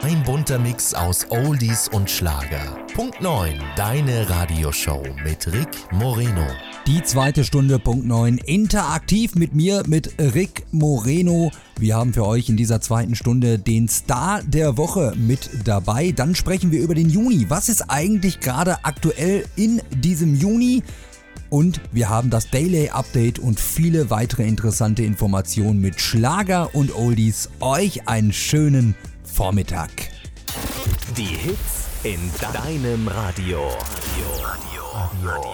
Ein bunter Mix aus Oldies und Schlager. Punkt 9, deine Radioshow mit Rick Moreno. Die zweite Stunde, Punkt 9, interaktiv mit mir, mit Rick Moreno. Wir haben für euch in dieser zweiten Stunde den Star der Woche mit dabei. Dann sprechen wir über den Juni. Was ist eigentlich gerade aktuell in diesem Juni? Und wir haben das Daily Update und viele weitere interessante Informationen mit Schlager und Oldies. Euch einen schönen Vormittag. Die Hits in deinem Radio.